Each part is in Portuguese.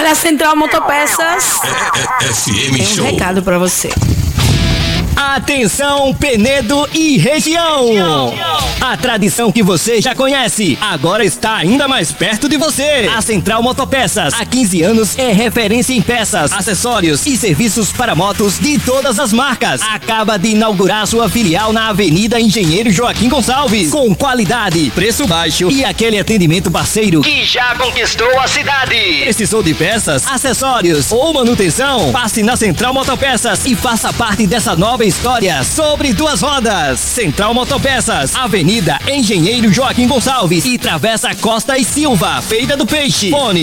da Central Motopeças. FM Tem um recado pra você. Atenção, Penedo e região! A tradição que você já conhece, agora está ainda mais perto de você. A Central Motopeças, há 15 anos, é referência em peças, acessórios e serviços para motos de todas as marcas. Acaba de inaugurar sua filial na Avenida Engenheiro Joaquim Gonçalves, com qualidade, preço baixo e aquele atendimento parceiro que já conquistou a cidade. Precisou de peças, acessórios ou manutenção? Passe na Central Motopeças e faça parte dessa nova história sobre duas rodas. Central Motopeças, Avenida Engenheiro Joaquim Gonçalves e Travessa Costa e Silva, Feira do Peixe. Fone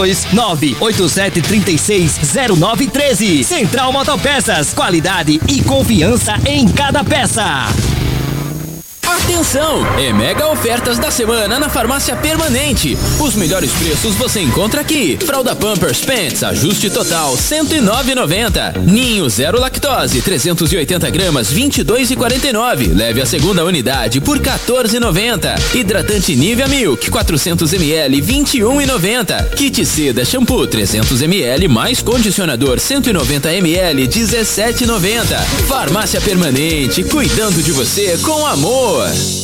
82987360913. Central Motopeças, qualidade e confiança em cada peça. Atenção! É mega ofertas da semana na Farmácia Permanente. Os melhores preços você encontra aqui. Fralda Pampers Pants, ajuste total, R$ 109,90. Ninho zero lactose, 380 gramas, R$ 22,49. Leve a segunda unidade por R$ 14,90. Hidratante Nivea Milk, 400 ml, R$ 21,90. Kit Seda Shampoo, 300 ml, mais condicionador, 190 ml, R$ 17,90. Farmácia Permanente, cuidando de você com amor.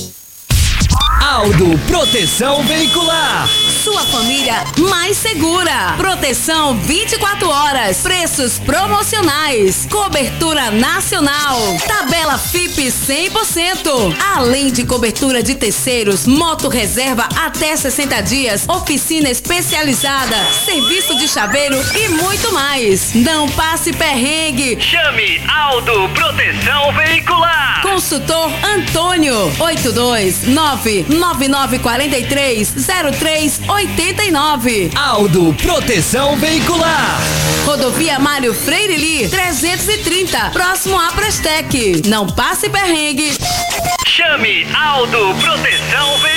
Aldo Proteção Veicular. Sua família mais segura. Proteção 24 horas. Preços promocionais. Cobertura nacional. Tabela FIP 100%. Além de cobertura de terceiros, moto reserva até 60 dias, oficina especializada, serviço de chaveiro e muito mais. Não passe perrengue. Chame Aldo Proteção Veicular. Consultor Antônio 829-9943-0389. Aldo Proteção Veicular. Rodovia Mário Freire Lee 330, próximo à Prestec. Não passe perrengue. Chame Aldo Proteção Veicular.